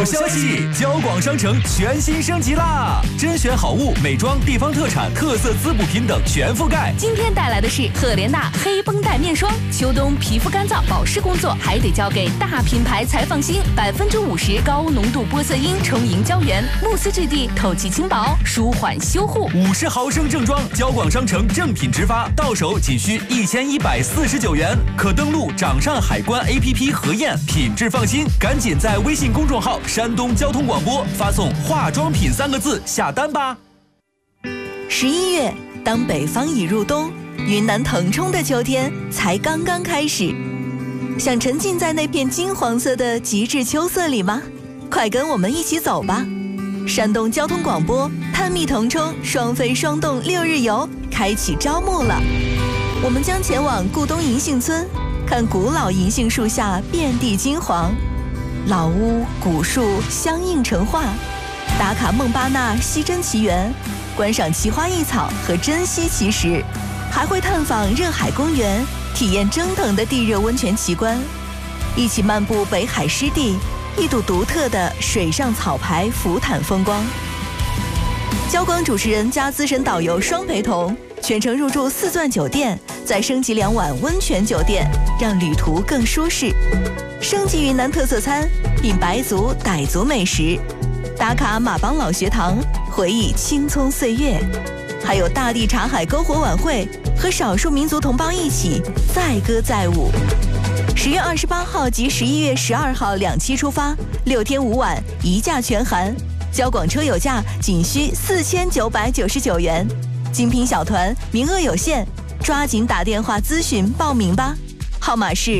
消息，交广商城全新升级啦！甄选好物、美妆、地方特产、特色滋补品等全覆盖。 今天带来的是赫莲娜黑绷带面霜，秋冬皮肤干燥保湿工作还得交给大品牌才放心，50%高浓度玻色因充盈胶原，慕斯质地，透气轻薄，舒缓修护。 50毫升正装，交广商城正品直发，到手仅需1149元，可登录掌上海关 APP 核验，品质放心。赶紧在微信公众号山东交通广播发送化妆品3个字下单吧。 11月，当北方已入冬，云南腾冲的秋天才刚刚开始。想沉浸在那片金黄色的极致秋色里吗？快跟我们一起走吧！山东交通广播探秘腾冲双飞双动6日游开启招募了，我们将前往固东银杏村，看古老银杏树下遍地金黄，老屋古树相映成画，打卡孟巴纳西珍奇园，观赏奇花异草和珍稀奇石，还会探访热海公园，体验蒸腾的地热温泉奇观，一起漫步北海湿地，一睹独特的水上草牌浮毯风光。交广主持人加资深导游双陪同，全程入住4钻酒店，再升级2晚温泉酒店，让旅途更舒适。升级云南特色餐，品白族、傣族美食，打卡马帮老学堂，回忆青葱岁月，还有大地茶海篝火晚会，和少数民族同胞一起载歌载舞。10月28号及11月12号2期出发，6天5晚1价全含，交广车友价仅需4999元，精品小团名额有限，抓紧打电话咨询报名吧，号码是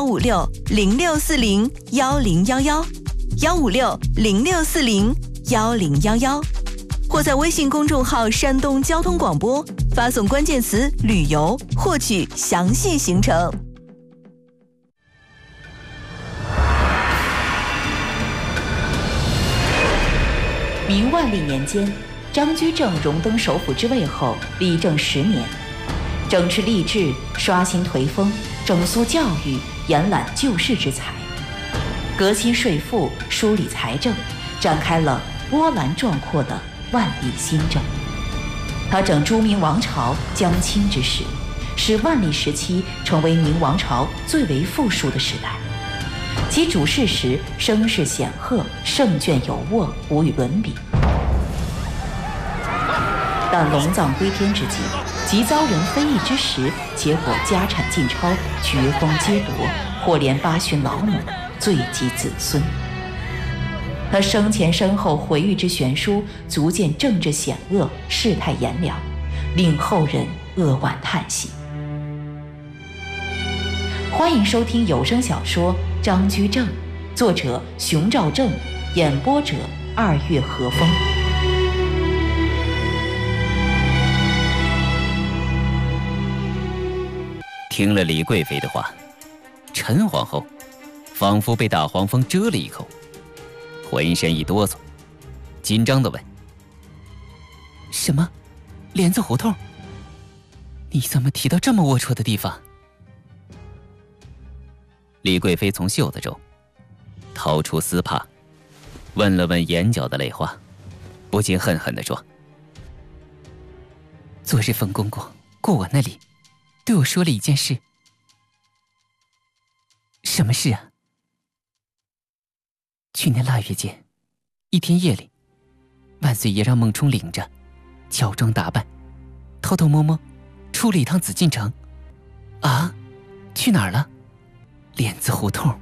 156-0640-1011，156-0640-1011，或在微信公众号山东交通广播发送关键词旅游获取详细行程。 明万历年间，张居正荣登首辅之位后，理政10年，整治吏治，刷新颓风，整肃教育，延揽救世之才，革新税赋，梳理财政，展开了波澜壮阔的万历新政。他整朱明王朝将倾之时，使万历时期成为明王朝最为富庶的时代。其主事时声势显赫，胜券有握，无与伦比。但龙藏归天之际，即遭人非议之时，结果家产尽超，绝风皆夺，或连8旬老母，罪及子孙。他生前身后回忆之悬殊，足见政治险恶，世态炎凉，令后人扼腕叹息。欢迎收听有声小说《张居正》，作者熊兆正，演播者2月和风。 听了李贵妃的话，陈皇后仿佛被大黄蜂蛰了一口，浑身一哆嗦，紧张地问：“什么？莲子胡同？你怎么提到这么龌龊的地方？”李贵妃从袖子中掏出丝帕，问了问眼角的泪花，不禁恨恨地说：“昨日冯公公过我那里，对我说了一件事。”“什么事啊？”“去年腊月间，一天夜里，万岁爷让孟冲领着，乔装打扮，偷偷摸摸出了一趟紫禁城。”“啊？去哪儿了？”“莲子胡同。”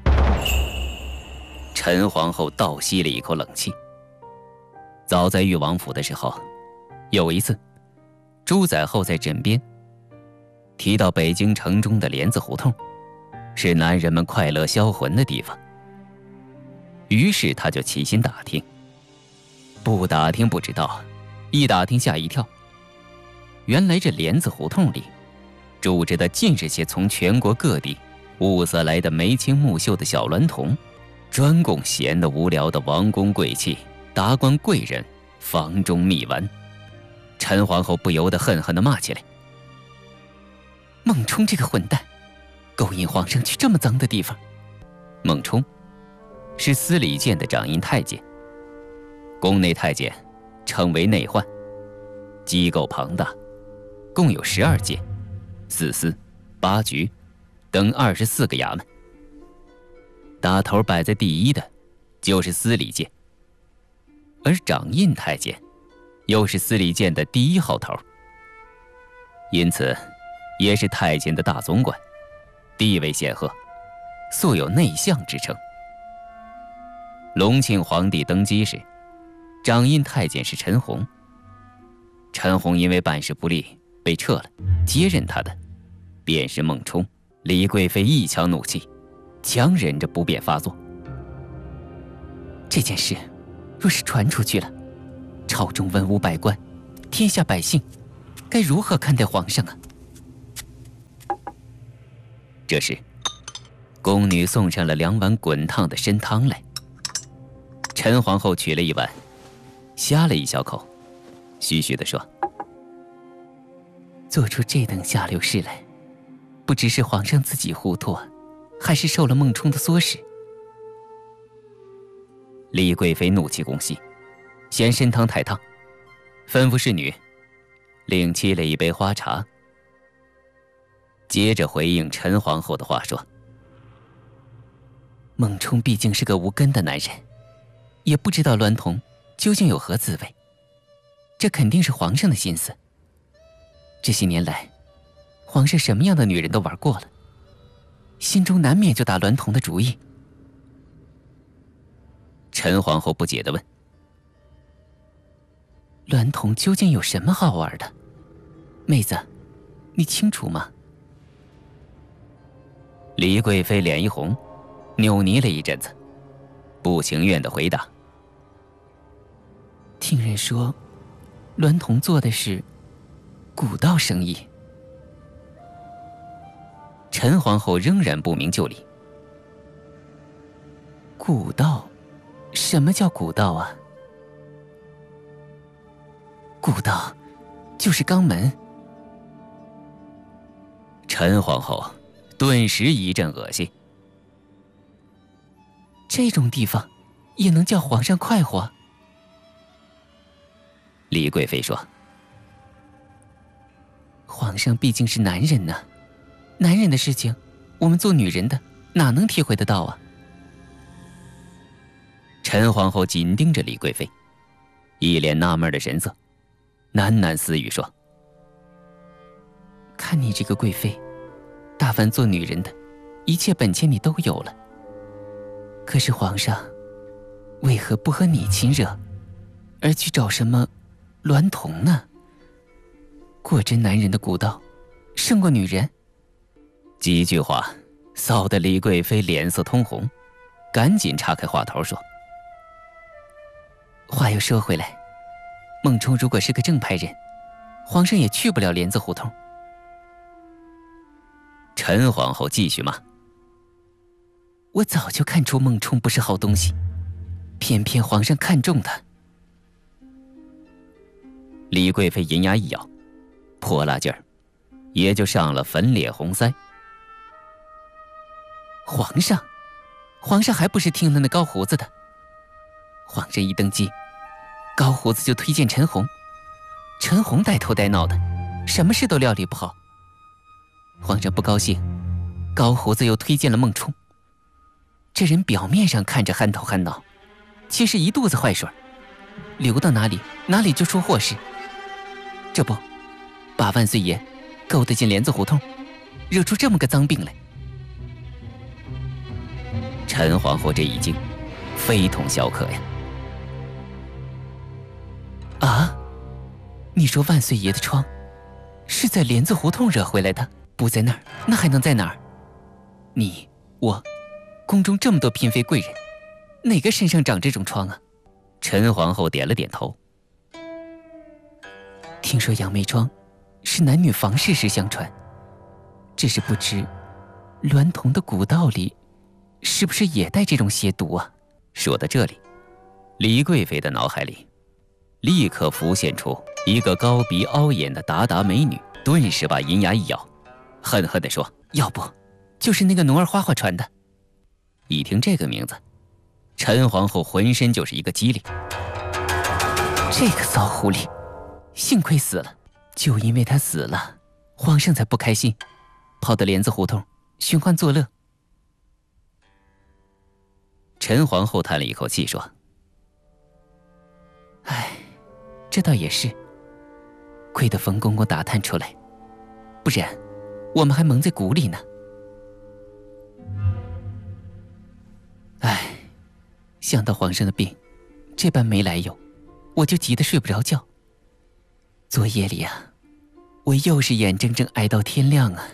陈皇后倒吸了一口冷气。早在裕王府的时候，有一次，朱载后在枕边提到北京城中的莲子胡同，是男人们快乐销魂的地方。于是他就起心打听，不打听不知道，一打听吓一跳。原来这莲子胡同里住着的尽是些从全国各地物色来的眉清目秀的小娈童，专供闲得无聊的王公贵戚、达官贵人房中觅玩。陈皇后不由得恨恨地骂起来：“孟冲这个混蛋，勾引皇上去这么脏的地方！”孟冲是司礼监的掌印太监。宫内太监称为内宦，机构庞大，共有12监、4司、8局等24个衙门。打头摆在第一的就是司礼监，而掌印太监又是司礼监的第1号头，因此也是太监的大总管，地位显赫，素有内相之称。隆庆皇帝登基时，掌印太监是陈洪。陈洪因为办事不力被撤了，接任他的便是孟冲。李贵妃一腔怒气，强忍着不便发作。这件事若是传出去了，朝中文武百官，天下百姓该如何看待皇上啊？这时，宫女送上了2碗滚烫的参汤来。陈皇后取了一碗，呷了一小口，徐徐地说：“做出这等下流事来，不知是皇上自己糊涂啊，还是受了孟冲的唆使。”李贵妃怒气攻心，嫌参汤太烫，吩咐侍女另沏了一杯花茶，接着回应陈皇后的话说：“孟冲毕竟是个无根的男人，也不知道娈童究竟有何滋味，这肯定是皇上的心思。这些年来，皇上什么样的女人都玩过了，心中难免就打娈童的主意。”陈皇后不解地问：“娈童究竟有什么好玩的？妹子，你清楚吗？”李贵妃脸一红，扭捏了一阵子，不情愿地回答：“听人说，娈童做的是古道生意。”陈皇后仍然不明就里。古道？什么叫古道啊？古道就是肛门。陈皇后顿时一阵恶心。这种地方也能叫皇上快活？李贵妃说：“皇上毕竟是男人呢，男人的事情，我们做女人的哪能体会得到啊？”陈皇后紧盯着李贵妃，一脸纳闷的神色，喃喃私语说：“看你这个贵妃，大凡做女人的，一切本钱你都有了。可是皇上为何不和你亲热，而去找什么娈童呢？果真男人的古道胜过女人？”几句话臊得李贵妃脸色通红，赶紧岔开话头说：“话又说回来，孟冲如果是个正派人，皇上也去不了莲子胡同。”陈皇后继续骂：“我早就看出孟冲不是好东西，偏偏皇上看中他。”李贵妃银牙一咬，泼辣劲儿也就上了粉脸红腮。皇上还不是听了那高胡子的？皇上一登基，高胡子就推荐陈洪，陈洪带头带闹的，什么事都料理不好。皇上不高兴，高胡子又推荐了孟冲。这人表面上看着憨头憨脑，其实一肚子坏水，流到哪里哪里就出祸事。这不，把万岁爷勾得进莲子胡同，惹出这么个脏病来。陈皇后这一惊，非同小可呀！啊，你说万岁爷的疮是在莲子胡同惹回来的？不在那儿，那还能在哪儿？你我，宫中这么多嫔妃贵人，哪个身上长这种疮啊？陈皇后点了点头。听说杨梅疮是男女房事时相传，只是不知娈童的古道里是不是也带这种邪毒啊？说到这里，李贵妃的脑海里立刻浮现出一个高鼻凹眼的达达美女，顿时把银牙一咬，恨恨地说：“要不就是那个奴儿花花传的。”一听这个名字， 陈皇后浑身就是一个激灵。这个骚狐狸，幸亏死了，就因为他死了，皇上才不开心，跑到莲子胡同寻欢作乐。陈皇后叹了一口气说：“哎，这倒也是，亏得冯公公打探出来，不然我们还蒙在鼓里呢。哎，想到皇上的病这般没来由，我就急得睡不着觉。昨夜里啊，我又是眼睁睁挨到天亮啊。”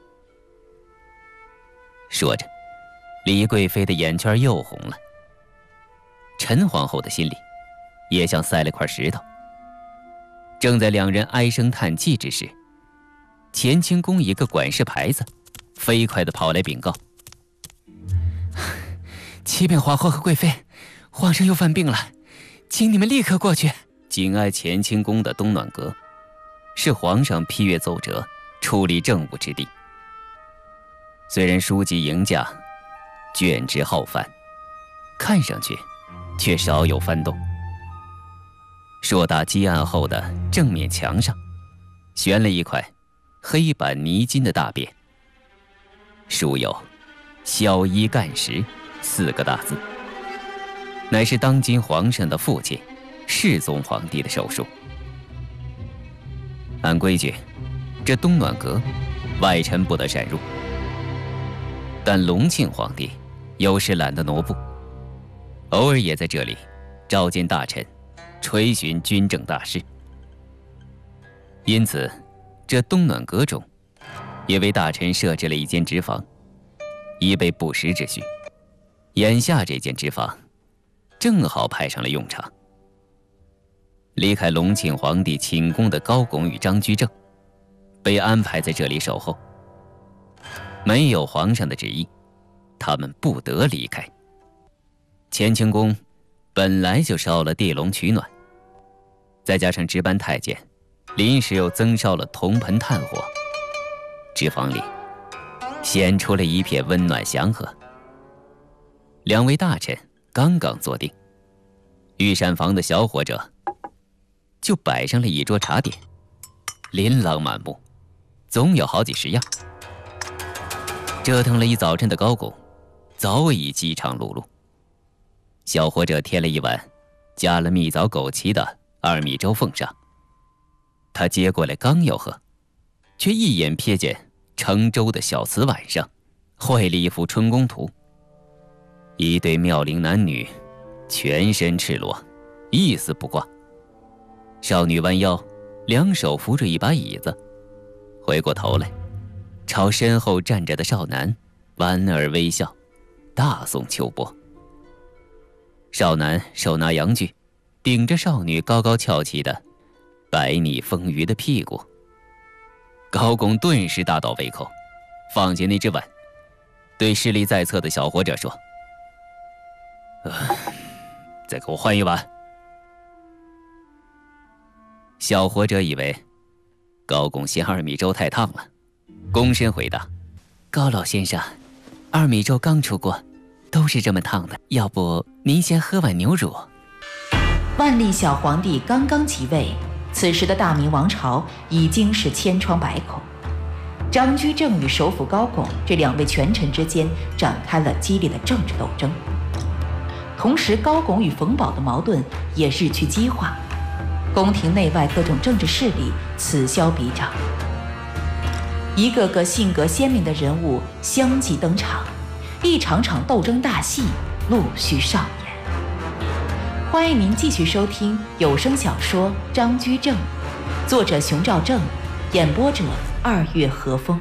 说着，李贵妃的眼圈又红了。陈皇后的心里也像塞了块石头。正在两人唉声叹气之时，乾清宫一个管事牌子飞快地跑来禀告：“启禀皇后和贵妃，皇上又犯病了，请你们立刻过去。”紧挨乾清宫的东暖阁，是皇上批阅奏折、处理政务之地。虽然书籍迎驾，卷帙浩繁，看上去却少有翻动。硕大积案后的正面墙上，悬了一块黑板泥金的大匾，书有“小一干时”4个大字，乃是当今皇上的父亲世宗皇帝的手书。按规矩，这东暖阁外臣不得擅入，但隆庆皇帝有时懒得挪步，偶尔也在这里召见大臣，垂询军政大事。因此，这东暖阁中也为大臣设置了一间直房，以备不时之需。眼下这间直房正好派上了用场。离开隆庆皇帝寝宫的高拱与张居正被安排在这里守候，没有皇上的旨意，他们不得离开。乾清宫本来就烧了地笼取暖，再加上值班太监临时又增烧了铜盆炭火，直房里显出了一片温暖祥和。两位大臣刚刚坐定，御膳房的小伙者就摆上了一桌茶点，琳琅满目，总有好几十样。折腾了一早晨的高拱早已饥肠辘辘。小伙者添了一碗加了蜜枣枸杞的二米粥奉上，他接过来刚要喝，却一眼瞥见盛粥的小瓷碗上绘了一幅春宫图，一对妙龄男女，全身赤裸，一丝不挂。少女弯腰，两手扶着一把椅子，回过头来朝身后站着的少男莞尔微笑，大颂秋波。少男手拿阳具，顶着少女高高翘起的白腻丰腴的屁股。高拱顿时大倒胃口，放下那只碗，对视力在侧的小伙者说：“再给我换一碗。”小伙者以为高拱嫌二米粥太烫了，躬身回答：“高老先生，二米粥刚出锅，都是这么烫的，要不您先喝碗牛乳。” 万历小皇帝刚刚即位，此时的大明王朝已经是千疮百孔。张居正与首辅高拱这两位权臣之间展开了激烈的政治斗争，同时高拱与冯保的矛盾也日趋激化，宫廷内外各种政治势力此消彼长，一个个性格鲜明的人物相继登场，一场场斗争大戏陆续上演。欢迎您继续收听有声小说《张居正》，作者熊兆正，演播者2月和风。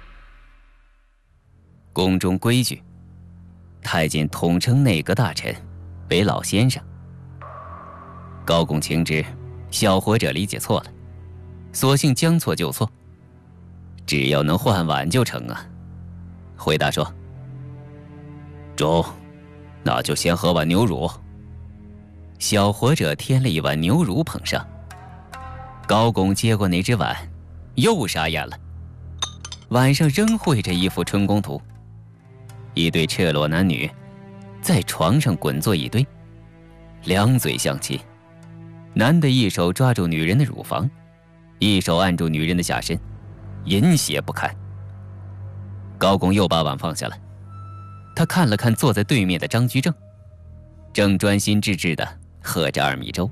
宫中规矩，太监统称内阁大臣为老先生。高拱情知小伙者理解错了，索性将错就错，只要能换碗就成啊。回答说：“中，那就先喝碗牛乳。”小伙者添了一碗牛乳捧上，高拱接过那只碗，又傻眼了。碗上仍绘着一幅春宫图，一对赤裸男女， 在床上滚作一堆，两嘴相亲。男的一手抓住女人的乳房，一手按住女人的下身，淫邪不堪。高拱又把碗放下了，他看了看坐在对面的张居正，正专心致志地喝着2米粥。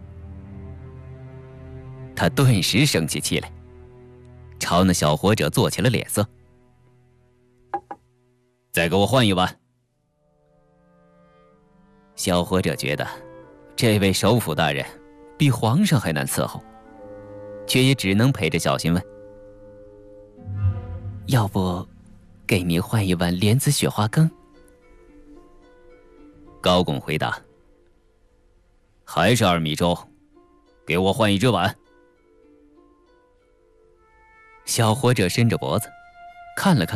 他顿时生起气来，朝那小伙者做起了脸色。再给我换一碗。小伙者觉得这位首辅大人比皇上还难伺候，却也只能陪着小心问：要不给您换一碗莲子雪花羹？高拱回答：还是2米粥，给我换一只碗。小伙者伸着脖子看了看